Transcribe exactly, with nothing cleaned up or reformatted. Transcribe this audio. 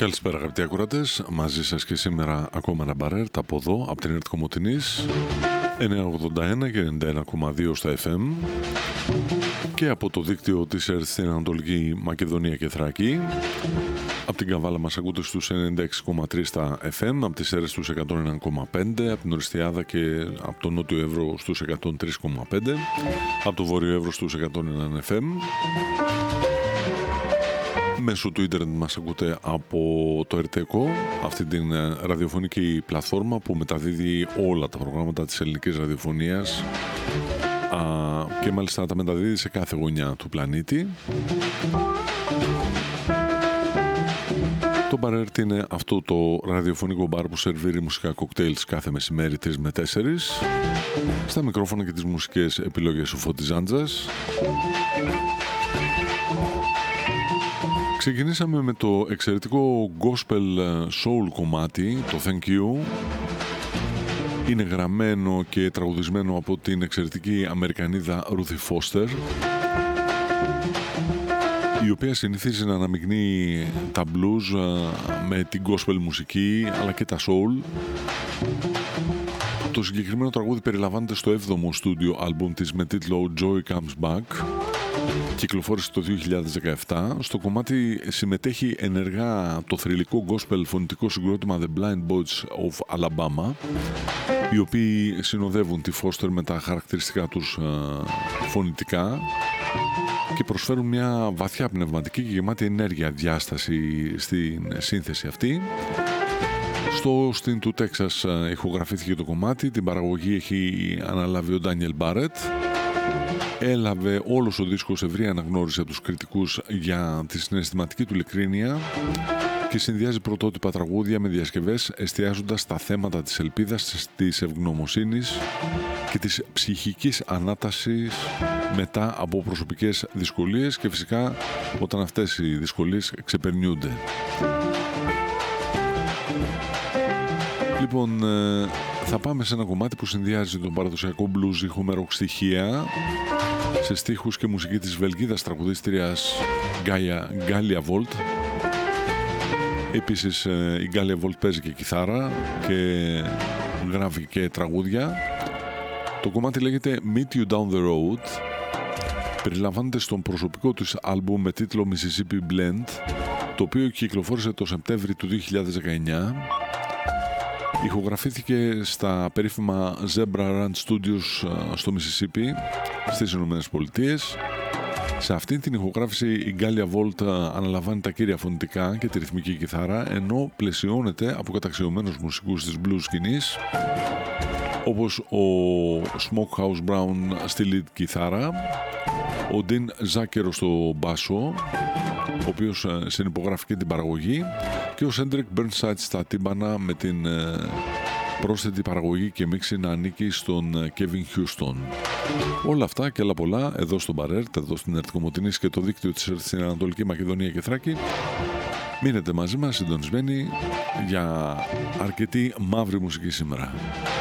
Καλησπέρα αγαπητοί ακροατές, μαζί σας και σήμερα ακόμα ένα μπαρέρ από εδώ, από την Ερτ Κομοτηνής εννιακόσια ογδόντα ένα και ενενήντα ένα κόμμα δύο στα εφ εμ και από το δίκτυο της Ερτ στην Ανατολική Μακεδονία και Θράκη. Από την Καβάλα μας ακούτε στους ενενήντα έξι κόμμα τρία στα εφ εμ, από τις Σέρρες στους εκατόν ένα κόμμα πέντε, από την Οριστιάδα και από το Νότιο Εύρο στους εκατόν τρία κόμμα πέντε, από το Βόρειο Εύρο στους εκατόν ένα εφ εμ. Μέσω του ίντερνετ μας ακούτε από το Ερτεκό, αυτή την ραδιοφωνική πλατφόρμα που μεταδίδει όλα τα προγράμματα της ελληνικής ραδιοφωνίας α, και μάλιστα τα μεταδίδει σε κάθε γωνιά του πλανήτη. Το Μπαρέρτ είναι αυτό το ραδιοφωνικό μπαρ που σερβίρει μουσικά κοκτέιλς κάθε μεσημέρι τρεις με τέσσερις. Στα μικρόφωνα και τις μουσικές επιλογές ο Φώτης Ζάντζας. Ξεκινήσαμε με το εξαιρετικό gospel soul κομμάτι, το Thank You. Είναι γραμμένο και τραγουδισμένο από την εξαιρετική Αμερικανίδα Ruthie Foster, η οποία συνηθίζει να αναμειγνύει τα blues με την gospel μουσική αλλά και τα soul. Το συγκεκριμένο τραγούδι περιλαμβάνεται στο έβδομο στούντιο άλμπουμ της με τίτλο Joy Comes Back. Κυκλοφόρησε το δύο χιλιάδες δεκαεπτά. Στο κομμάτι συμμετέχει ενεργά το θρυλικό gospel φωνητικό συγκρότημα The Blind Boys of Alabama, οι οποίοι συνοδεύουν τη Foster με τα χαρακτηριστικά τους α, φωνητικά και προσφέρουν μια βαθιά πνευματική και γεμάτη ενέργεια διάσταση στην σύνθεση αυτή. Στο Austin του Τέξας ηχογραφήθηκε το κομμάτι, την παραγωγή έχει αναλάβει ο Ντάνιελ Μπάρετ. Έλαβε όλος ο δίσκος ευρία αναγνώριση από τους κριτικούς για τη συναισθηματική του ειλικρίνεια και συνδυάζει πρωτότυπα τραγούδια με διασκευές εστιάζοντας στα θέματα της ελπίδας, της ευγνωμοσύνης και της ψυχικής ανάτασης μετά από προσωπικές δυσκολίες και φυσικά όταν αυτές οι δυσκολίες ξεπερνιούνται. Λοιπόν, θα πάμε σε ένα κομμάτι που συνδυάζει τον παραδοσιακό blues ήχο με rock στοιχεία σε στίχους και μουσική της Βελγίδας τραγουδίστριας Γκάλια Βολτ. Επίσης η Γκάλια Βολτ παίζει και κιθάρα και γράφει και τραγούδια. Το κομμάτι λέγεται Meet You Down the Road. Περιλαμβάνεται στον προσωπικό της άλμπουμ με τίτλο Mississippi Blend, το οποίο κυκλοφόρησε το Σεπτέμβρη του δύο χιλιάδες δεκαεννιά. Ηχογραφήθηκε στα περίφημα Zebra Ranch Studios στο Μισισίπι, στις Ηνωμένες Πολιτείες. Σε αυτή την ηχογράφηση η Γκάλια Βολτ αναλαμβάνει τα κύρια φωνητικά και τη ρυθμική κιθάρα, ενώ πλαισιώνεται από καταξιωμένους μουσικούς της blues σκηνής, όπως ο Smokehouse Brown στη lead κιθάρα, ο Dean Zucker στο μπάσο, ο οποίος συνυπογράφει και την παραγωγή, και ο Cedric Burnside στα τύμπανα, με την ε, πρόσθετη παραγωγή και μίξη να ανήκει στον ε, Kevin Houston. Όλα αυτά και άλλα πολλά εδώ στο Μπαρέρτ, εδώ στην Ερτ Κομοτηνής και το δίκτυο της Ερτ στην Ανατολική Μακεδονία και Θράκη. Μείνετε μαζί μας συντονισμένοι για αρκετή μαύρη μουσική σήμερα.